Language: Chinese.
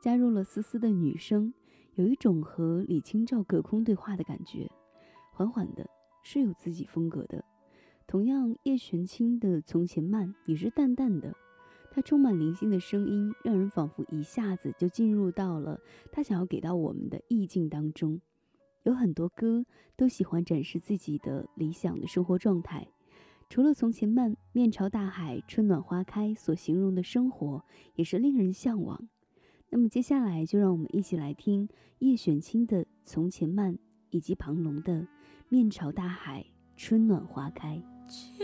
加入了丝丝的女声，有一种和李清照隔空对话的感觉，缓缓的，是有自己风格的。同样，叶玄清的《从前慢》也是淡淡的，它充满灵性的声音，让人仿佛一下子就进入到了他想要给到我们的意境当中。有很多歌都喜欢展示自己的理想的生活状态，除了从前慢，面朝大海，春暖花开所形容的生活也是令人向往。那么接下来就让我们一起来听叶玄清的《从前慢》，以及庞龙的《面朝大海，春暖花开》。